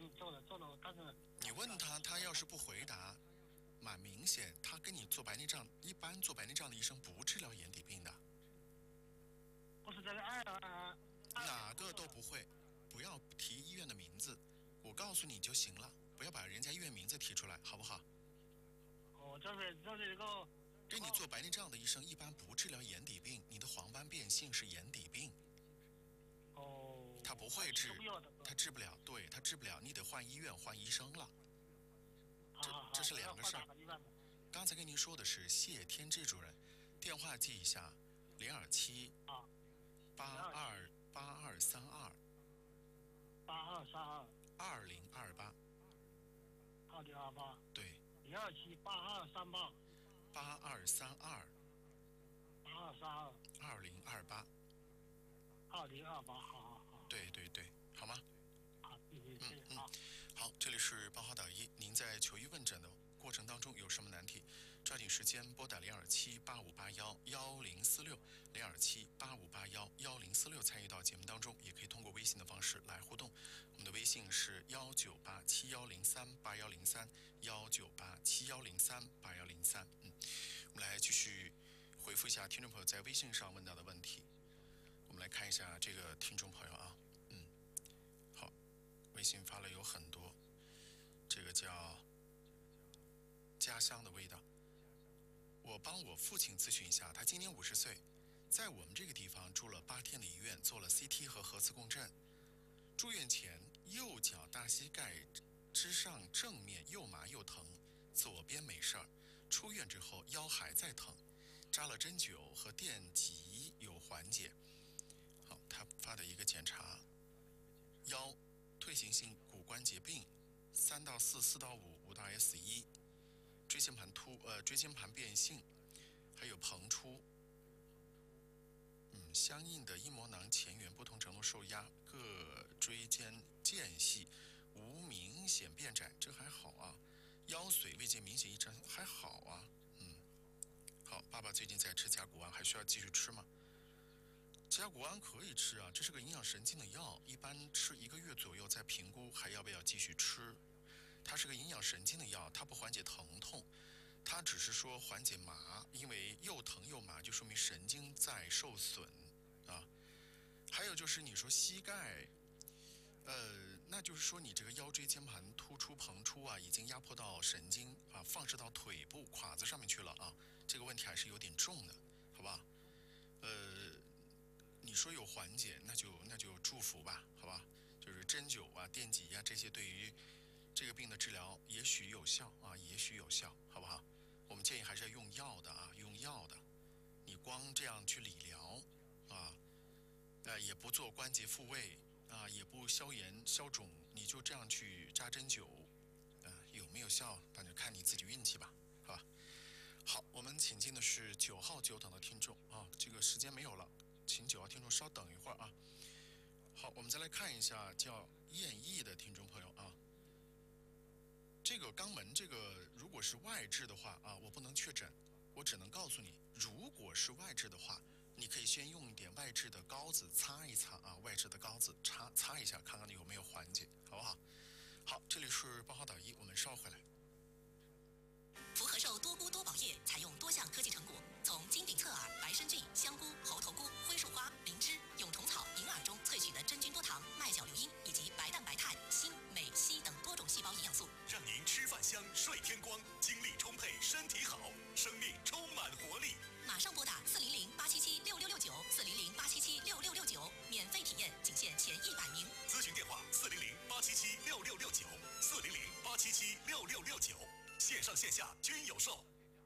经做了，但是你问他，他要是不回答，蛮明显，他跟你做白内障，一般做白内障的医生不治疗眼底病的， 不是这个哪个都不会。不要提医院的名字，我告诉你就行了，不要把人家医院名字提出来，好不好？ 哦，就是一个给你做白内障的医生一般不治疗眼底病，你的黄斑变性是眼底病， 哦， 他不会治，他治治不了，对他治不了，你得换医院换医生了，这是两个事儿。刚才跟您说的是谢天之主任，电话记一下，027 啊 828232 8232 2028， 2028 对 0278238 8232 8232 2028， 2028，好， 对对对，好吗？ 好，谢谢，好。 好，这里是八号导医，您在求医问诊的过程当中有什么难题，抓紧时间拨打02785811046，02785811046参与到节目当中，也可以通过微信的方式来互动。我们的微信是19871038103，19871038103。我们来继续回复一下听众朋友在微信上问到的问题。我们来看一下这个听众朋友啊，好，微信发了有很多，这个叫家乡的味道。我帮我父亲咨询一下，他今年50岁，在我们这个地方住了8天的医院，做了 CT 和核磁共振。住院前右脚大膝盖之上正面又麻又疼，左边没事儿，出院之后腰还在疼，扎了针灸和电极有缓解。好，他发的一个检查，腰退行性骨关节病，3到4、4到5、5到 S1，椎间盘变性，还有膨出，相应的阴膜囊前缘不同程度受压，各椎间间隙无明显变窄，这还好啊。腰髓未见明显异常，还好啊。好，爸爸最近在吃甲钴胺，还需要继续吃吗？甲钴胺可以吃啊，这是个营养神经的药，一般吃1个月左右再评估还要不要继续吃。它是个营养神经的药，它不缓解疼痛，它只是说缓解麻，因为又疼又麻就说明神经在受损啊。还有就是你说膝盖，那就是说你这个腰椎间盘突出膨出啊，已经压迫到神经啊，放射到腿部胯子上面去了啊，这个问题还是有点重的，好吧？你说有缓解，那就祝福吧，好吧？就是针灸啊、电极啊这些对于这个病的治疗也许有效啊，也许有效，好不好？我们建议还是要用药的啊，用药的。你光这样去理疗啊，也不做关节复位啊，也不消炎消肿，你就这样去扎针灸，有没有效？那就看你自己运气吧，好吧？好，我们请进的是9号久等的听众啊，这个时间没有了，请9号听众稍等一会儿啊。好，我们再来看一下叫燕翼的听众朋友啊。这个肛门这个如果是外痔的话啊，我不能确诊，我只能告诉你，如果是外痔的话，你可以先用一点外痔的膏子擦一擦啊，外痔的膏子擦一下，看看有没有缓解，好不好？好，这里是八号导医，我们稍回来。 福和寿多菇多宝液采用多项科技成果，从金顶侧耳、白参菌、香菇、猴头菇、灰树花、灵芝、蛹虫草、银耳中萃取的真菌多糖、麦角硫因以及白蛋白肽、锌、镁、硒等多种细胞营养素， 让您吃饭香、睡天光，精力充沛，身体好，生命充满活力。 马上拨打400-877-6669，400-877-6669，免费体验，仅限前100名。 咨询电话400-877-6669，400-877-6669，线上线下均有售。